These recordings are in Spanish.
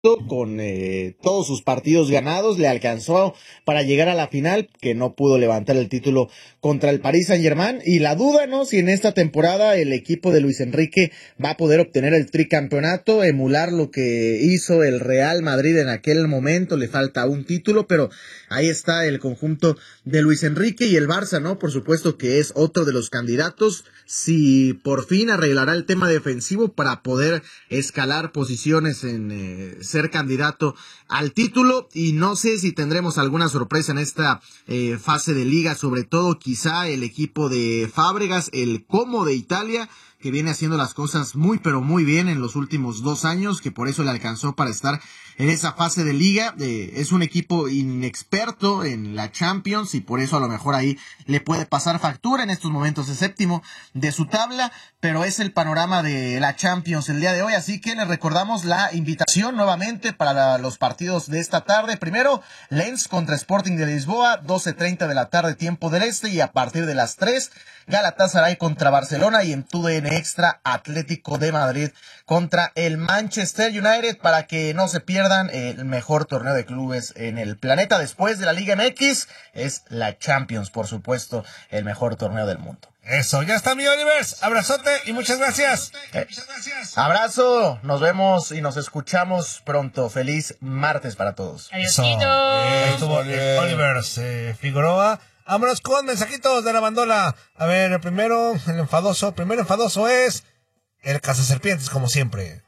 con todos sus partidos ganados, le alcanzó para llegar a la final, que no pudo levantar el título contra el Paris Saint-Germain, y la duda, ¿no?, si en esta temporada el equipo de Luis Enrique va a poder obtener el tricampeonato, emular lo que hizo el Real Madrid en aquel momento. Le falta un título, pero ahí está el conjunto de Luis Enrique, y el Barça, ¿no?, por supuesto que es otro de los candidatos, si por fin arreglará el tema defensivo para poder escalar posiciones en ser candidato al título. Y no sé si tendremos alguna sorpresa en esta fase de liga, sobre todo quizá el equipo de Fábregas, el Como de Italia, que viene haciendo las cosas muy pero muy bien en los últimos 2 años, que por eso le alcanzó para estar en esa fase de liga. Es un equipo inexperto en la Champions y por eso a lo mejor ahí le puede pasar factura. En estos momentos es séptimo de su tabla, pero es el panorama de la Champions el día de hoy, así que les recordamos la invitación nuevamente para los partidos de esta tarde. Primero, Lens contra Sporting de Lisboa, 12:30 de la tarde, tiempo del este, y a partir de las 3, Galatasaray contra Barcelona, y en TUDN Extra, Atlético de Madrid contra el Manchester United, para que no se pierdan el mejor torneo de clubes en el planeta después de la Liga MX. Es la Champions, por supuesto, el mejor torneo del mundo. Eso, ya está, mi Olivers. Abrazote y muchas gracias. Abrazo, nos vemos y nos escuchamos pronto. Feliz martes para todos. Eso. Estuvo Olivers Figueroa. Vámonos con mensajitos de la bandola. A ver, el primero enfadoso es el Cazaserpientes, como siempre.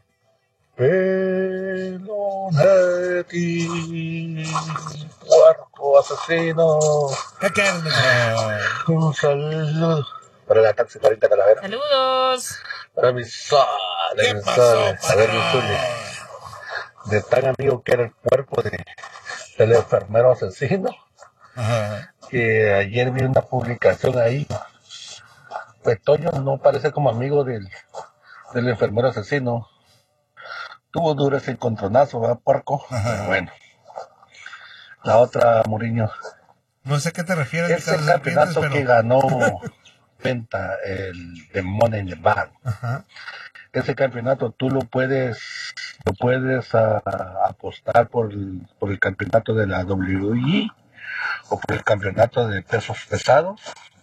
Pelo de ti, cuarto asesino. ¿Qué quieres? Un saludo para la taxi 40 Calavera. Saludos. Para mi sole. ¿Qué pasó? A ver, mi Zuli. De tan amigo que era el cuerpo del enfermero asesino. Ajá. Que ayer vi una publicación ahí. Pues Toño no parece como amigo del enfermero asesino. Tuvo duro ese encontronazo, ¿verdad, puerco? Pero bueno. La otra, Mourinho. No sé a qué te refieres. Ese campeonato pero... que ganó Penta, el de Money in the Bank. Ajá. Ese campeonato tú lo puedes apostar por el campeonato de la WWE o por el campeonato de pesos pesados,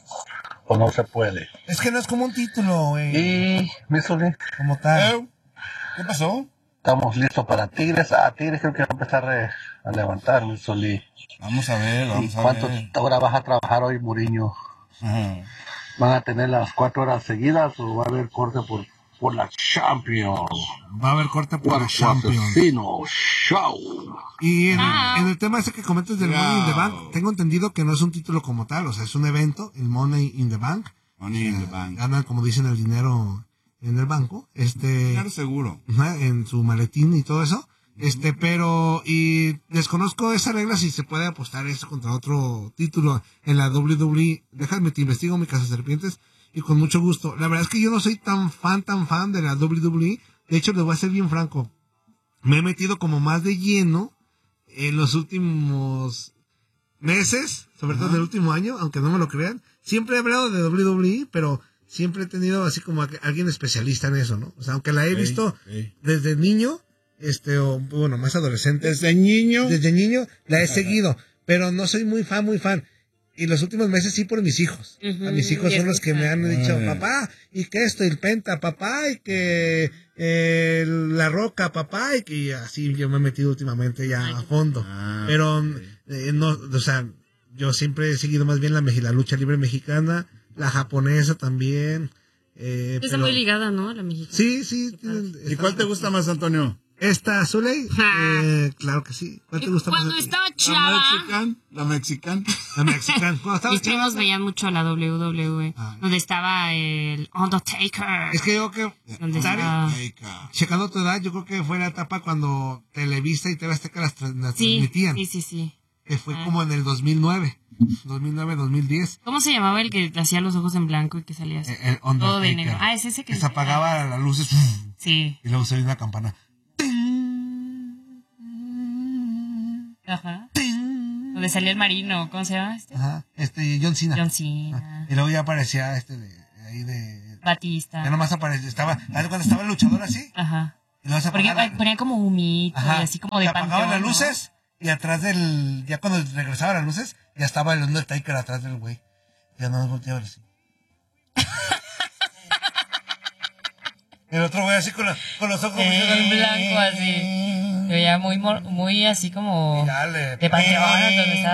o no se puede. Es que no es como un título, güey. Y, Misuli, como tal. ¿Qué pasó? Estamos listos para Tigres. Tigres creo que va a empezar a levantar, Misuli. Vamos a ver, ¿Y cuántas horas vas a trabajar hoy, Mourinho? Ajá. ¿Van a tener las 4 horas seguidas o va a haber corte por la Champions? Va a haber corte por la Champions. Asesino Show. Y en el tema ese que comentas del Money in the Bank, tengo entendido que no es un título como tal, o sea, es un evento, el Money in the Bank. Money in the Bank. Ganan, como dicen, el dinero en el banco. Dinero seguro. En su maletín y todo eso. Pero, y desconozco esa regla si se puede apostar eso contra otro título en la WWE. Déjame, te investigo, mi Cazaserpientes, y con mucho gusto. La verdad es que yo no soy tan fan de la WWE. De hecho, les voy a ser bien franco. Me he metido como más de lleno en los últimos meses, sobre todo en el último año, aunque no me lo crean. Siempre he hablado de WWE, pero siempre he tenido así como alguien especialista en eso, ¿no? O sea, aunque la he visto desde niño, o bueno, más adolescente. Desde niño la he seguido, pero no soy muy fan. Y los últimos meses sí por mis hijos. A mis hijos son los que me han dicho, papá, y que esto, y el Penta, papá, y que la Roca, papá, y que así yo me he metido últimamente ya a fondo. Pero no, o sea, yo siempre he seguido más bien la lucha libre mexicana, la japonesa también. Está muy ligada, ¿no? La mexicana. Sí. ¿Y cuál te gusta más, Antonio? ¿Esta, Zuley? Claro que sí. ¿Cuál te gusta más? Cuando estaba chava. La mexicana. Cuando estaba mis primos veían mucho la WWE. Donde estaba el Undertaker. Es que yo creo que... Checando tu edad, yo creo que fue la etapa cuando Televisa y TV Azteca las transmitían. Sí. Que fue como en el 2009. 2010. ¿Cómo se llamaba el que hacía los ojos en blanco y que salía así? El Undertaker. Todo de negro. Es ese que... se apagaba las luces. Sí. Y luego salía una campana. Ajá. Donde salía el marino, ¿cómo se llama este? Ajá, John Cena. Y luego ya aparecía Batista. Ya nomás aparecía, cuando estaba el luchador así. Ajá. Y luego se Porque apagaban, ponían como humito y así como de se apagaban panteón, las ¿no? luces y atrás del... Ya cuando regresaban las luces, ya estaba el Undertaker atrás del güey. Ya no nos volteaban así. El otro güey así con los ojos En blanco así. Se veía muy así como Dale. de panteón donde estaba